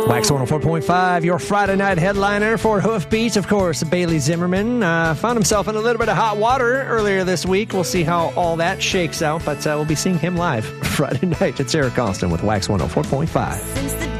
Wax 104.5, your Friday night headliner for Hoofbeats. Of course, Bailey Zimmerman found himself in a little bit of hot water earlier this week. We'll see how all that shakes out, but we'll be seeing him live Friday night. It's Eric Austin with Wax 104.5.